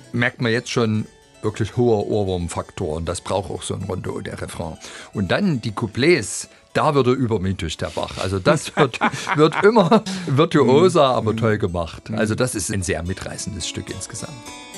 merkt man jetzt schon, wirklich hoher Ohrwurmfaktor. Und das braucht auch so ein Rondo, der Refrain. Und dann die Couplets, da wird er übermütig, der Bach. Also das wird immer virtuoser, aber toll gemacht. Also das ist ein sehr mitreißendes Stück insgesamt.